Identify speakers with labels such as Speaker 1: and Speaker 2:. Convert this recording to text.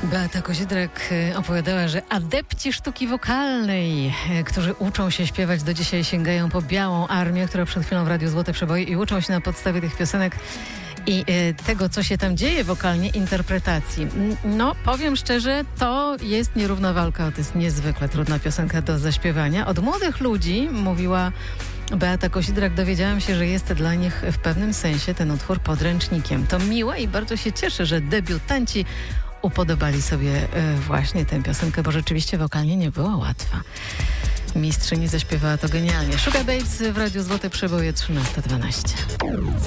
Speaker 1: Beata Kozidrak opowiadała, że adepci sztuki wokalnej, którzy uczą się śpiewać do dzisiaj, sięgają po Białą Armię, która przed chwilą w Radiu Złote Przeboje, i uczą się na podstawie tych piosenek i tego, co się tam dzieje wokalnie, interpretacji. No, powiem szczerze, to jest nierówna walka, to jest niezwykle trudna piosenka do zaśpiewania. Od młodych ludzi, mówiła Beata Kozidrak, dowiedziałam się, że jest dla nich w pewnym sensie ten utwór podręcznikiem. To miłe i bardzo się cieszę, że debiutanci upodobali sobie właśnie tę piosenkę, bo rzeczywiście wokalnie nie była łatwa. Mistrzyni zaśpiewała to genialnie. Sugababes w Radiu Złote Przeboje 13:12.